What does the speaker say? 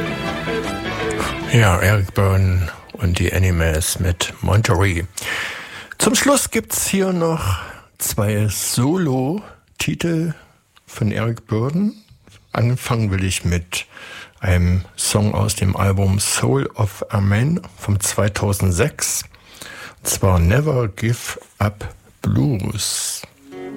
Ja, Eric Burdon und die Animals mit Monterey. Zum Schluss gibt's hier noch 2 Solo-Titel von Eric Burdon. Anfangen will ich mit einem Song aus dem Album Soul of a Man vom 2006. Und zwar Never Give Up Blues.